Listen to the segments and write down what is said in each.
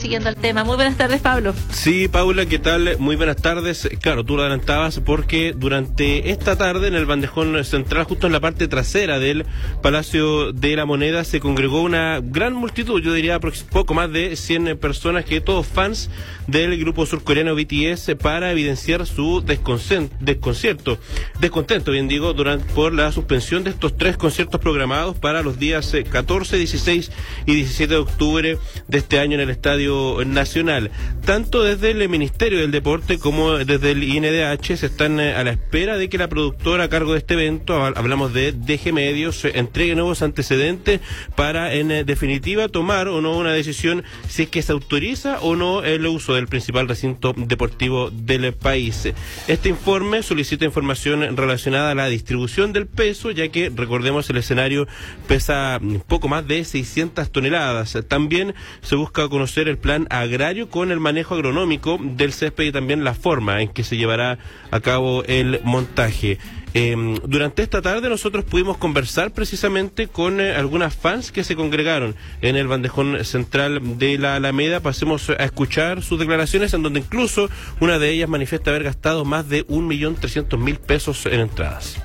siguiendo el tema. Muy buenas tardes, Pablo. Sí, Paula, ¿qué tal? Muy buenas tardes. Claro, tú lo adelantabas porque durante esta tarde en el bandejón central, justo en la parte trasera del Palacio de la Moneda, se congregó una gran multitud, yo diría poco más de 100 personas, que todos fans del grupo surcoreano BTS, para evidenciar su descontento, bien digo, por la suspensión de estos 3 conciertos programados para los días 14, 16 y 17 de octubre de este año en el Estadio Nacional. Tanto desde el Ministerio del Deporte como desde el INDH se están a la espera de que la productora a cargo de este evento, hablamos de DG Medios, entregue nuevos antecedentes para en definitiva tomar o no una decisión si es que se autoriza o no el uso del principal recinto deportivo del país. Este informe solicita información relacionada a la distribución del peso, ya que recordemos el escenario pesa poco más de 600 toneladas. También se busca conocer el plan agrario con el manejo agronómico del césped y también la forma en que se llevará a cabo el montaje. Durante esta tarde nosotros pudimos conversar precisamente con algunas fans que se congregaron en el bandejón central de la Alameda. Pasemos a escuchar sus declaraciones, en donde incluso una de ellas manifiesta haber gastado más de 1.300.000 pesos en entradas.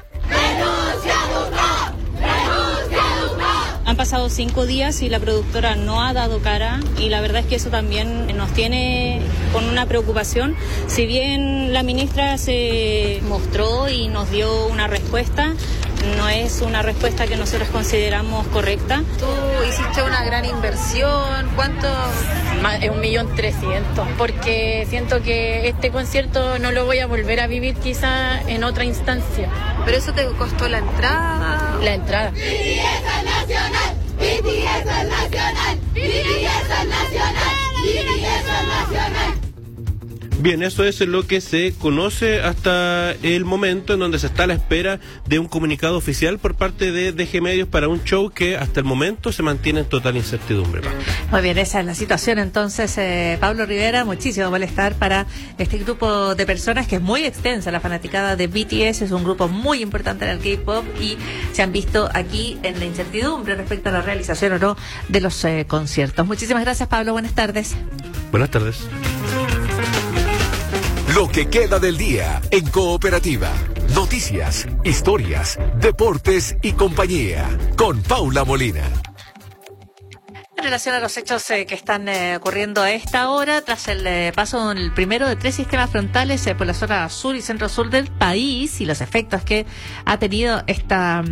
Han pasado 5 días y la productora no ha dado cara, y la verdad es que eso también nos tiene con una preocupación. Si bien la ministra se mostró y nos dio una respuesta, no es una respuesta que nosotros consideramos correcta. Tú hiciste una gran inversión, ¿cuánto? Más de 1.300.000, porque siento que este concierto no lo voy a volver a vivir quizá en otra instancia. ¿Pero eso te costó la entrada? La entrada. BTS es nacional, BTS es nacional, BTS es nacional, BTS es nacional. Bien, eso es lo que se conoce hasta el momento, en donde se está a la espera de un comunicado oficial por parte de DG Medios para un show que hasta el momento se mantiene en total incertidumbre. Muy bien, esa es la situación. Entonces, Pablo Rivera, muchísimo malestar para este grupo de personas, que es muy extensa. La fanaticada de BTS es un grupo muy importante en el K-pop y se han visto aquí en la incertidumbre respecto a la realización o no de los conciertos. Muchísimas gracias, Pablo. Buenas tardes. Buenas tardes. Lo que queda del día en Cooperativa. Noticias, historias, deportes y compañía. Con Paula Molina. En relación a los hechos que están ocurriendo a esta hora, tras el paso el primero de 3 sistemas frontales por la zona sur y centro-sur del país y los efectos que ha tenido esta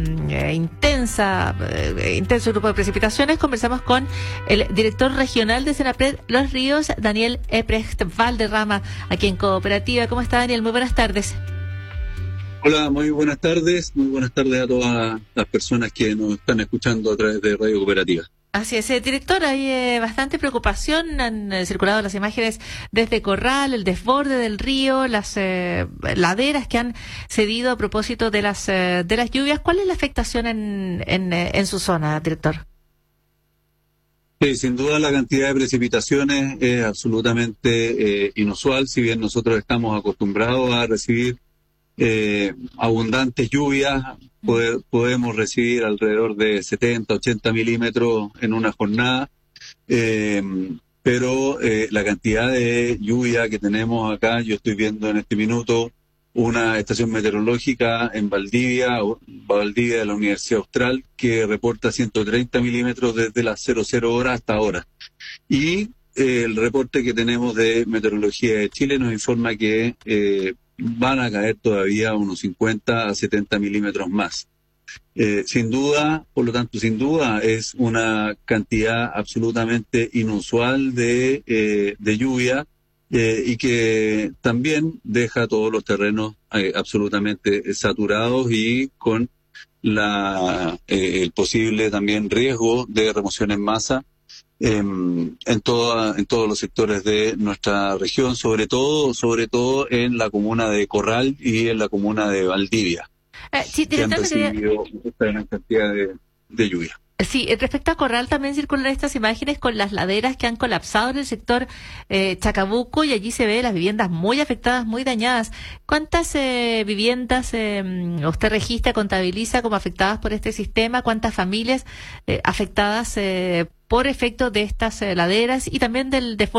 intenso grupo de precipitaciones, conversamos con el director regional de Senapred Los Ríos, Daniel Eprecht Valderrama, aquí en Cooperativa. ¿Cómo está, Daniel? Muy buenas tardes. Hola, muy buenas tardes a todas las personas que nos están escuchando a través de Radio Cooperativa. Así es, director, hay bastante preocupación. Han circulado las imágenes desde Corral, el desborde del río, las laderas que han cedido a propósito de las lluvias. ¿Cuál es la afectación en su zona, director? Sí, sin duda la cantidad de precipitaciones es absolutamente inusual. Si bien nosotros estamos acostumbrados a recibir abundantes lluvias, podemos recibir alrededor de 70, 80 milímetros en una jornada, pero la cantidad de lluvia que tenemos acá, yo estoy viendo en este minuto una estación meteorológica en Valdivia de la Universidad Austral, que reporta 130 milímetros desde las 00 horas hasta ahora. Y el reporte que tenemos de Meteorología de Chile nos informa que van a caer todavía unos 50 a 70 milímetros más. Sin duda es una cantidad absolutamente inusual de lluvia, y que también deja todos los terrenos absolutamente saturados y con el posible también riesgo de remoción en masa en todos los sectores de nuestra región, sobre todo en la comuna de Corral y en la comuna de Valdivia, que han recibido esta gran cantidad de lluvia. Sí, respecto a Corral también circulan estas imágenes con las laderas que han colapsado en el sector Chacabuco, y allí se ve las viviendas muy afectadas, muy dañadas. ¿Cuántas viviendas usted registra, contabiliza como afectadas por este sistema? ¿Cuántas familias afectadas por efecto de estas laderas y también del desborde